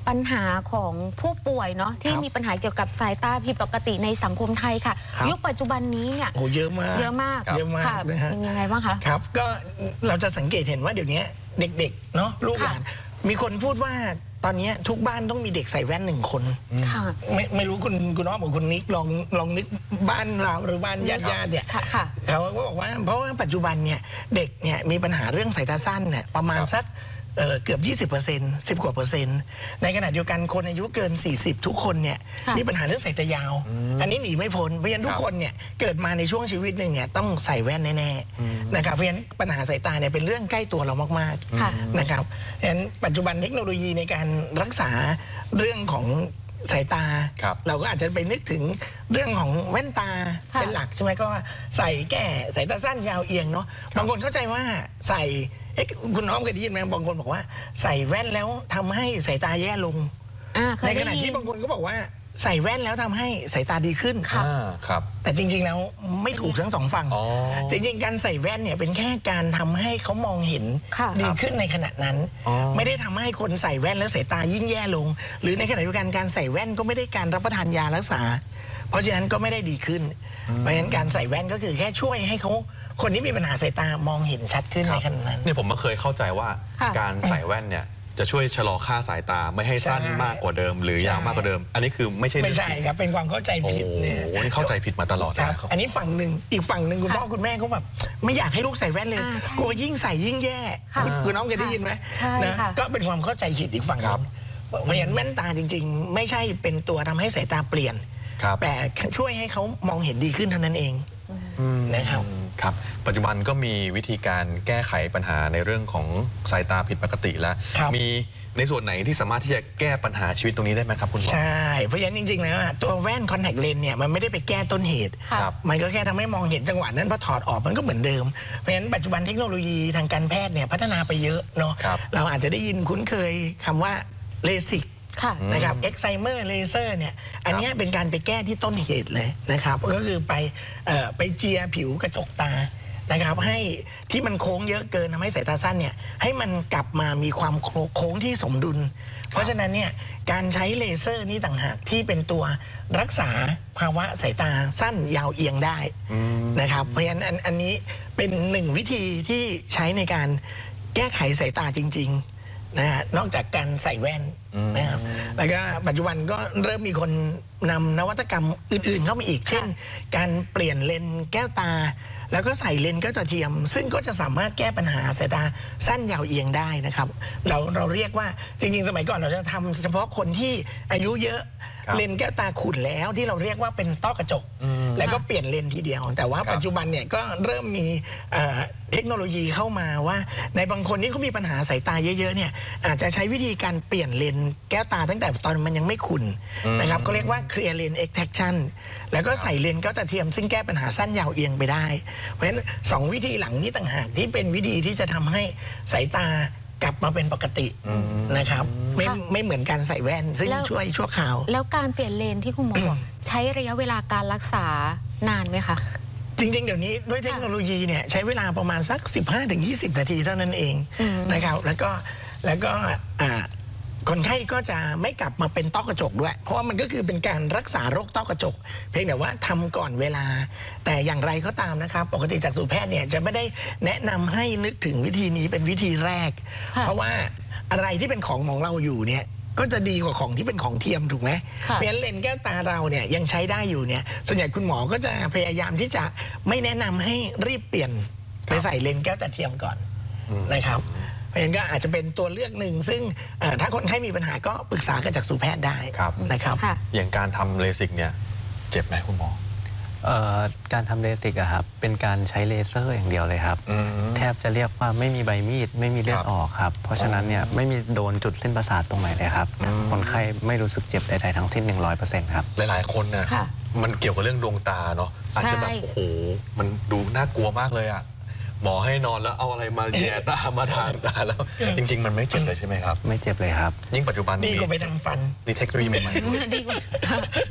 ปัญหาของผู้ป่วยเนาะที่มีปัญหาเกี่ยวกับสายตาผิดปกติในสังคมไทยค่ะยุคปัจจุบันนี้เนี่ยโอ้เยอะมากเยอะมากนะฮะยังไงบ้างคะครับก็เราจะสังเกตเห็นว่าเดี๋ยวนี้เด็กๆเนาะลูกหลานมีคนพูดว่าตอนนี้ทุกบ้านต้องมีเด็กใส่แว่น1 คนไม่รู้คุณน้องบอกคุณนิกลองนึกบ้านเราหรือบ้านญาติเนี่ยเขาก็บอกว่าเพราะว่าปัจจุบันเนี่ยเด็กเนี่ยมีปัญหาเรื่องสายตาสั้นเนี่ยประมาณสักเกือบ 20% 10 กว่า%ในขณะเดียวกันคนอายุเกิน40ทุกคนเนี่ยมีปัญหาเรื่องสายตายาวอันนี้หนีไม่พ้นเพราะฉะนั้นทุกคนเนี่ยเกิดมาในช่วงชีวิตหนึ่งเนี่ยต้องใส่แว่นแน่ๆนะครับเพราะฉะนั้นปัญหาสายตาเนี่ยเป็นเรื่องใกล้ตัวเรามากๆนะครับเพราะฉะนั้นปัจจุบันเทคโนโลยีในการรักษาเรื่องของสายตาเราก็อาจจะไปนึกถึงเรื่องของแว่นตาเป็นหลักใช่ไหมก็ใส่แก้สายตาสั้นยาวเอียงเนาะบางคนเข้าใจว่าใส่คุณน้องเคยได้ยินไหมบางคนบอกว่าใส่แว่นแล้วทำให้สายตาแย่ลงในขณะที่บางคนก็บอกว่าใส่แว่นแล้วทำให้สายตาดีขึ้นครับแต่จริงๆแล้วไม่ถูกทั้ง2 ฝั่งจริงๆการใส่แว่นเนี่ยเป็นแค่การทำให้เขามองเห็นดีขึ้นในขณะนั้นไม่ได้ทำให้คนใส่แว่นแล้วสายตายิ่งแย่ลงหรือในขณะเดียวกันการใส่แว่นก็ไม่ได้การรับประทานยารักษาเพราะฉะนั้นก็ไม่ได้ดีขึ้นเพราะฉะนั้นการใส่แว่นก็คือแค่ช่วยให้เขาคนที่มีปัญหาสายตามองเห็นชัดขึ้นในขณะนั้นเนี่ยผมก็เคยเข้าใจว่าการใส่แว่นเนี่ยจะช่วยชะลอค่าสายตาไม่ให้สั้นมากกว่าเดิมหรือยาวมากกว่าเดิมอันนี้คือไม่ใช่ครับเป็นความเข้าใจผิดเนี่ยโอ้นี่เข้าใจผิดมาตลอดครับอันนี้ฝั่งหนึ่งอีกฝั่งหนึ่งคุณพ่อคุณแม่เขาแบบไม่อยากให้ลูกใส่แว่นเลยกลัวยิ่งใส่ยิ่งแย่คุณน้องเคยได้ยินไหมนะก็เป็นความเข้าใจผิดอีกฝั่งนึงเพราะฉะนั้นแว่นตาจริงๆไม่ใช่เป็นตัวทำให้สายตาเปลี่ยนแต่ช่วยให้เขามองเห็นดีขึ้นเท่านั้นเองนะครับครับปัจจุบันก็มีวิธีการแก้ไขปัญหาในเรื่องของสายตาผิดปกติแล้วมีในส่วนไหนที่สามารถที่จะแก้ปัญหาชีวิตตรงนี้ได้ไหมครับคุณหมอใช่เพราะฉะนั้นจริงๆแล้วตัวแว่นคอนแทคเลนส์เนี่ยมันไม่ได้ไปแก้ต้นเหตุมันก็แค่ทำให้มองเห็นจังหวะนั้นพอถอดออกมันก็เหมือนเดิมเพราะฉะนั้นปัจจุบันเทคโนโลยีทางการแพทย์เนี่ยพัฒนาไปเยอะเนาะเราอาจจะได้ยินคุ้นเคยคำว่าเลสิกนะครับเอ็กไซเมอร์เลเซอร์เนี่ยอันนี้เป็นการไปแก้ที่ต้นเหตุเลยนะครับก็คือไปเจียผิวกระจกตานะครับให้ที่มันโค้งเยอะเกินทำให้สายตาสั้นเนี่ยให้มันกลับมามีความโค้งที่สมดุลเพราะฉะนั้นเนี่ยการใช้เลเซอร์นี่ต่างหากที่เป็นตัวรักษาภาวะสายตาสั้นยาวเอียงได้นะครับเพราะฉะนั้นอันนี้เป็น1 วิธีที่ใช้ในการแก้ไขสายตาจริงๆนะฮะนอกจากการใส่แว่นนะครับแล้วก็ปัจจุบันก็เริ่มมีคนนำนวัตกรรมอื่นๆเข้ามาอีกเช่นการเปลี่ยนเลนส์แก้วตาแล้วก็ใส่เลนส์แก้วตาเทียมซึ่งก็จะสามารถแก้ปัญหาสายตาสั้นยาวเอียงได้นะครับเราเรียกว่าจริงๆสมัยก่อนเราจะทำเฉพาะคนที่อายุเยอะเลนส์แก้วตาขุ่นแล้วที่เราเรียกว่าเป็นต้อกระจกแล้วก็เปลี่ยนเลนส์ทีเดียวแต่ว่าปัจจุบันเนี่ยก็เริ่มมีเทคโนโลยีเข้ามาว่าในบางคนที่เขามีปัญหาสายตาเยอะๆเนี่ยอาจจะใช้วิธีการเปลี่ยนเลนส์แก้วตาตั้งแต่ตอนมันยังไม่ขุ่นนะครับก็เรียกว่า clear lens extraction แล้วก็ใส่เลนส์แก้วตาเทียมซึ่งแก้ปัญหาสั้นยาวเอียงไปได้เพราะฉะนั้น2 วิธีหลังนี้ต่างหากที่เป็นวิธีที่จะทำให้สายตากลับมาเป็นปกตินะครับไม่เหมือนการใส่แว่นซึ่งช่วยชั่วคราวแล้วการเปลี่ยนเลนที่คุณหมอบอกใช้ระยะเวลาการรักษานานไหมคะจริงๆเดี๋ยวนี้ด้วยเทคโนโลยีเนี่ยใช้เวลาประมาณสัก 15-20 นาทีเท่านั้นเองนะครับแล้วก็คนไข้ก็จะไม่กลับมาเป็นต้อกระจกด้วยเพราะว่ามันก็คือเป็นการรักษาโรคต้อกระจกเพียงแต่ว่าทำก่อนเวลาแต่อย่างไรก็ตามนะครับปกติจักษุแพทย์เนี่ยจะไม่ได้แนะนำให้นึกถึงวิธีนี้เป็นวิธีแรกเพราะว่าอะไรที่เป็นของเราอยู่เนี่ยก็จะดีกว่าของที่เป็นของเทียมถูกไหมเพราะฉะนั้นเลนส์แก้วตาเราเนี่ยยังใช้ได้อยู่เนี่ยส่วนใหญ่คุณหมอก็จะพยายามที่จะไม่แนะนำให้รีบเปลี่ยนไปใส่เลนส์แก้วตาเทียมก่อนนะครับเพราะฉะนั้นก็อาจจะเป็นตัวเลือกหนึ่งซึ่งถ้าคนไข้มีปัญหาก็ปรึกษากับจักษุแพทย์ได้นะครับอย่างการทำเลสิกเนี่ยเจ็บไหมคุณหมอการทำเลสิกอะครับเป็นการใช้เลเซอร์อย่างเดียวเลยครับแทบจะเรียกว่าไม่มีใบมีดไม่มีเลือดออกครับเพราะฉะนั้นเนี่ยไม่มีโดนจุดเส้นประสาทตรงไหนเลยครับคนไข้ไม่รู้สึกเจ็บใดๆทั้งสิ้น 100% ครับหลายๆคนเนี่ยมันเกี่ยวกับเรื่องดวงตาเนาะอาจจะแบบโอ้โหมันดูน่ากลัวมากเลยอะหมอให้นอนแล้วเอาอะไรมาแย่ตามาทางตาแล้วจริงๆมันไม่เจ็บเลยใช่ไหมครับไม่เจ็บเลยครับยิ่งปัจจุบันดีกว่าไปทำฟันนี่เทคโนโลยีใหม่ๆ